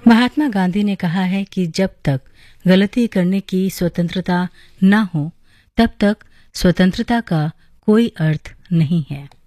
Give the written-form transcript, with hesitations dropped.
महात्मा गांधी ने कहा है कि जब तक गलती करने की स्वतंत्रता न हो तब तक स्वतंत्रता का कोई अर्थ नहीं है।